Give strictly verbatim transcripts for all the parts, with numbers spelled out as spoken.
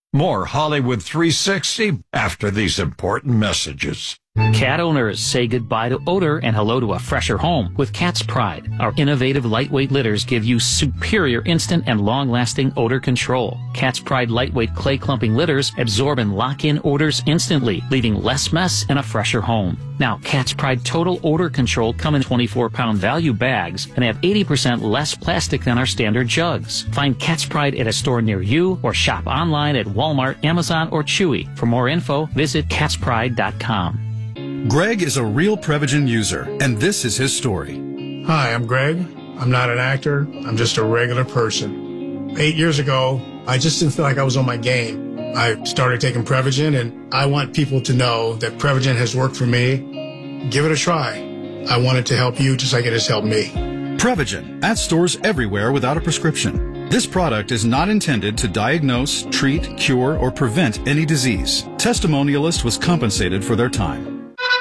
More Hollywood three sixty after these important messages. Cat owners, say goodbye to odor and hello to a fresher home with Cat's Pride. Our innovative lightweight litters give you superior instant and long-lasting odor control. Cat's Pride lightweight clay clumping litters absorb and lock in odors instantly, leaving less mess and a fresher home. Now, Cat's Pride Total Odor Control come in twenty-four pound value bags and have eighty percent less plastic than our standard jugs. Find Cat's Pride at a store near you or shop online at Walmart, Amazon, or Chewy. For more info, visit cats pride dot com. Greg is a real Prevagen user, and this is his story. Hi, I'm Greg. I'm not an actor. I'm just a regular person. Eight years ago, I just didn't feel like I was on my game. I started taking Prevagen, and I want people to know that Prevagen has worked for me. Give it a try. I want it to help you just like it has helped me. Prevagen, at stores everywhere without a prescription. This product is not intended to diagnose, treat, cure, or prevent any disease. Testimonialist was compensated for their time.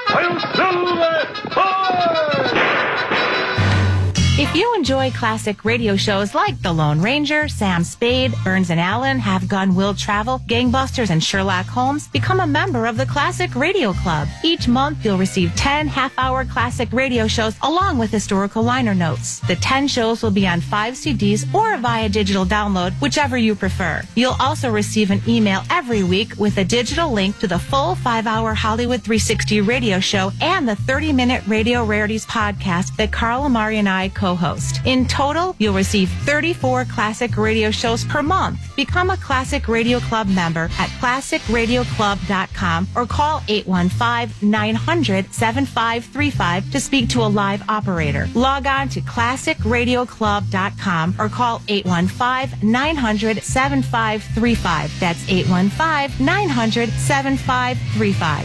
If you enjoy classic radio shows like The Lone Ranger, Sam Spade, Burns and Allen, Have Gun Will Travel, Gangbusters, and Sherlock Holmes, become a member of the Classic Radio Club. Each month, you'll receive ten half-hour classic radio shows along with historical liner notes. The ten shows will be on five C Ds or via digital download, whichever you prefer. You'll also receive an email every week with a digital link to the full five-hour Hollywood three sixty radio show and the thirty-minute Radio Rarities podcast that Carl Amari and I co co-host. In total, you'll receive thirty-four classic radio shows per month. Become a Classic Radio Club member at classic radio club dot com or call eight one five, nine hundred, seven five three five to speak to a live operator. Log on to classic radio club dot com or call eight one five, nine hundred, seven five three five. That's eight one five, nine hundred, seven five three five.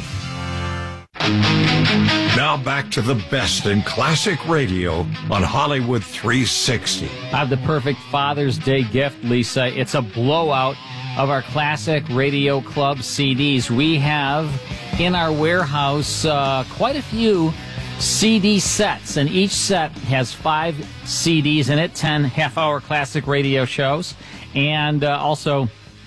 Now back to the best in classic radio on Hollywood three sixty. I have the perfect Father's Day gift, Lisa. It's a blowout of our Classic Radio Club C Ds. We have in our warehouse uh, quite a few C D sets, and each set has five C Ds in it, ten half-hour classic radio shows, and uh, also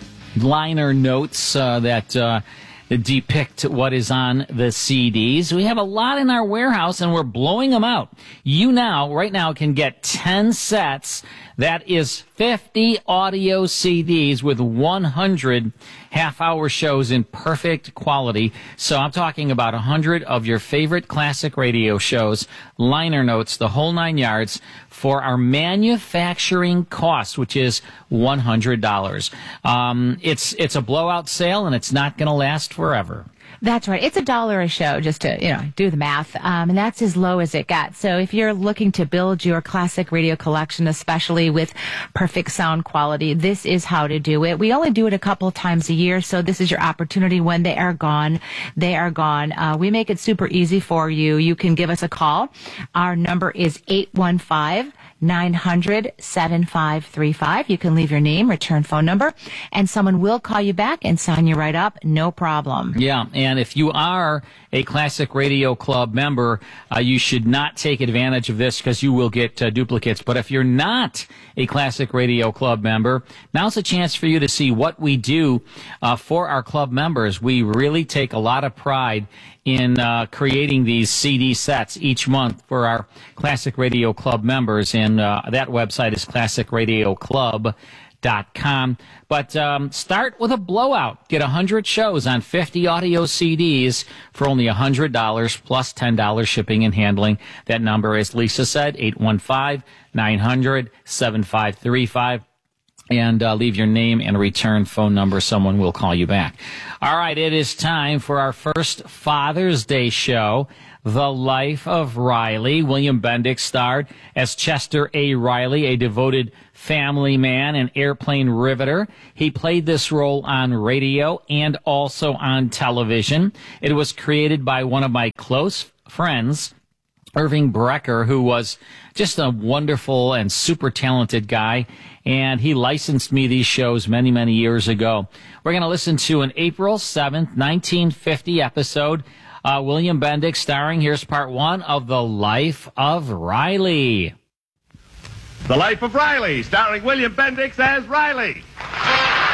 liner notes uh, that uh, depict what is on the C Ds. We have a lot in our warehouse, and we're blowing them out. You now, right now, can get ten sets. That is fifty audio C Ds with one hundred half-hour shows in perfect quality. So I'm talking about one hundred of your favorite classic radio shows, liner notes, the whole nine yards, for our manufacturing cost, which is one hundred dollars. Um, it's it's a blowout sale, and it's not going to last forever. That's right. It's a dollar a show, just to, you know, do the math. Um, and that's as low as it gets. So if you're looking to build your classic radio collection, especially with perfect sound quality, this is how to do it. We only do it a couple times a year, so this is your opportunity. When they are gone, they are gone. Uh, we make it super easy for you. You can give us a call. Our number is eight one five, nine hundred, seven five three five. You can leave your name, return phone number, and someone will call you back and sign you right up. No problem. Yeah, and if you are a Classic Radio Club member, uh, you should not take advantage of this because you will get uh, duplicates. But if you're not a Classic Radio Club member, now's a chance for you to see what we do uh, for our club members. We really take a lot of pride in uh, creating these C D sets each month for our Classic Radio Club members, and uh, that website is classic radio club dot com. But um, start with a blowout. Get one hundred shows on fifty audio C Ds for only one hundred dollars plus ten dollars shipping and handling. That number, as Lisa said, eight one five, nine hundred, seven five three five. And uh, leave your name and return phone number. Someone will call you back. All right, it is time for our first Father's Day show, The Life of Riley. William Bendix starred as Chester A. Riley, a devoted family man and airplane riveter. He played this role on radio and also on television. It was created by one of my close friends, Irving Brecker, who was just a wonderful and super talented guy, and he licensed me these shows many, many years ago. We're going to listen to an April seventh, nineteen fifty episode, uh, William Bendix starring. Here's part one of The Life of Riley. The Life of Riley, starring William Bendix as Riley.